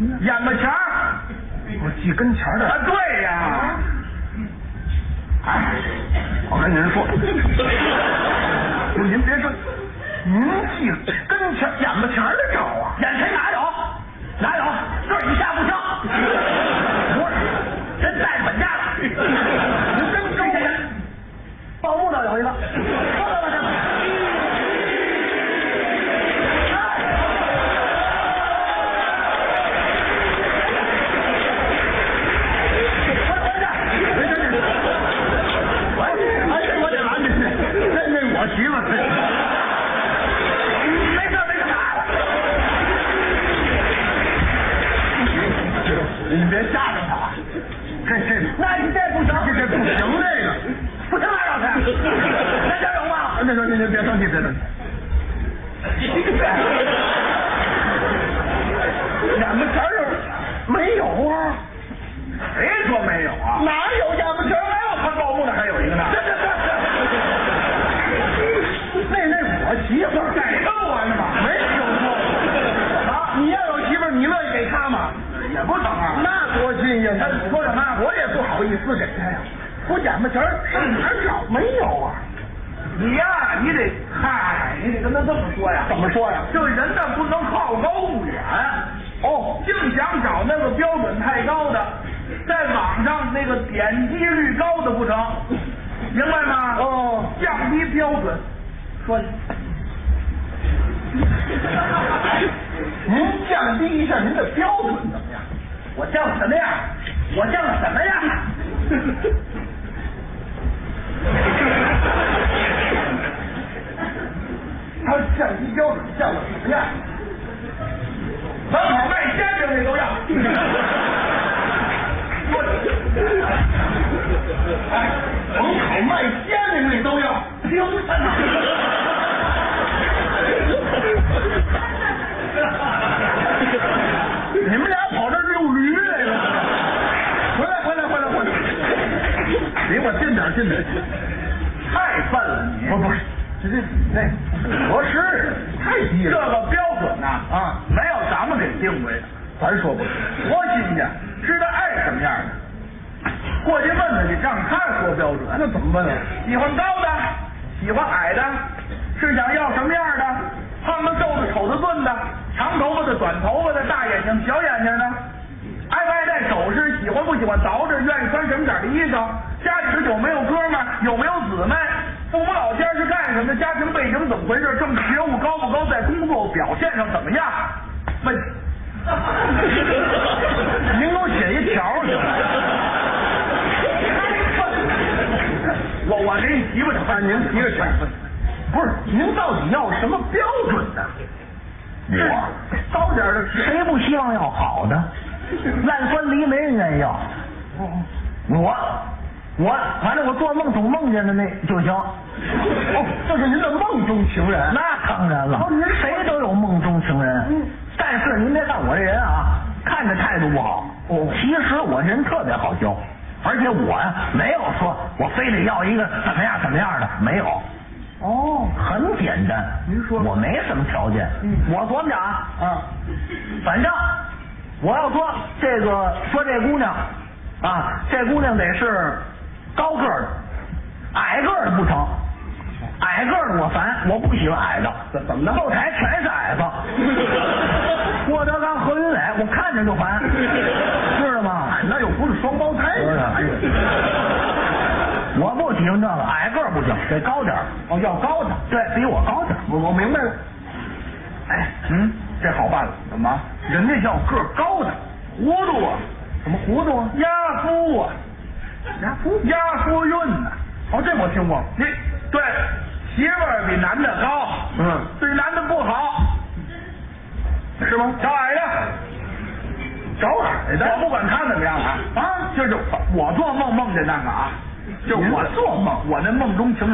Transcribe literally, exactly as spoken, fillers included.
眼巴前儿， 我记跟前的啊，对呀。 哎，我跟您说，不是您别说，您记跟前眼巴前的找啊， 眼前哪有？哪有？这儿以下不成。 我人带着本家了。 您真周全。 报幕倒有一个，说来吧，这。 我媳妇儿， 没事没事， 你别吓着他，这这那你这不行， 这这不行，这个不行拉倒去，那这有吗？ 那说您您别生气，别生气。眼巴前儿没有啊？ 谁说没有啊？ 哪有眼巴前儿？ 还有看报幕的还有一个呢。 那那我媳妇儿改正完了吗？ 没有过啊！你要有媳妇儿，你乐意给她吗？ 也不成啊。 那多新鲜！ 他说什么？ 我也不好意思给她呀。我眼巴前儿上哪儿找？没有啊！ 你呀，你得嗨，你得跟他这么说呀。 怎么说呀？ 这人呢，不能好高骛远。 哦， 净想找那个标准太高的，在网上那个点击率高的不成，明白吗？ 哦， 降低标准。说， 您降低一下您的标准怎么样？ 我降什么样？我降什么样？ 他降低标准降到什么样？ 门口卖煎饼那都要。 哎，门口卖煎饼那都要，凭什么？你们俩跑这儿遛驴来了？回来，回来，回来，回来！离我近点，近点！ 太笨了你！ 不不是，这这那合适，太低这了。 个标准呐啊， 没有咱们给定位的。 咱说不是， 多新鲜，知道爱什么样的。过去问他去，让他说标准。 那怎么问啊？ 喜欢高的，喜欢矮的，是想要什么样的？胖的、瘦的、丑的、钝的，长头发的、短头发的，大眼睛、小眼睛的，爱不爱戴首饰？喜欢不喜欢捯饬？愿意穿什么点的衣裳？家里头有没有哥们儿？有没有姊妹？父母老家是干什么的？家庭背景怎么回事？政治觉悟高不高？在工作表现上怎么样？问。 您给我写一条去。 我我给你提吧， 啊，您提个条。不是，您到底要什么标准呢？ 我高点的， 谁不希望要好的？烂酸梨没人愿意要。我我反正我做梦总梦见的那就行。 哦，这是您的梦中情人。 那当然了，谁都有梦中情人。 嗯， 但是您别看我这人啊，看着态度不好， 哦， 其实我人特别好交，而且我呀没有说我非得要一个怎么样怎么样的，没有。 哦， 很简单。 您说我没什么条件， 嗯， 我琢磨着啊， 啊， 反正我要说这个说这姑娘啊，这姑娘得是高个儿的，矮个儿的不成。矮个儿的我烦，我不喜欢矮的。 怎怎么的？ 后台全是矮子。郭德纲、何云伟，我看着就烦，知道吗？ 那又不是双胞胎。 不是我不喜欢这个，矮个儿不行，得高点儿。 哦，要高的。 对比我高点儿。 我我明白了。 哎，嗯，这好办了。怎么？ 人家要个儿高的， 糊涂啊？ 怎么糊涂啊？ 压夫啊？ 压夫压夫运呢？ 哦，这我听过。 你对媳妇儿比男的高， 嗯， 对男的不好，是吗？找矮的， 找矮的。 我不管他怎么样啊啊！今儿就我做梦梦见那个啊，就我做梦，我那梦中情人。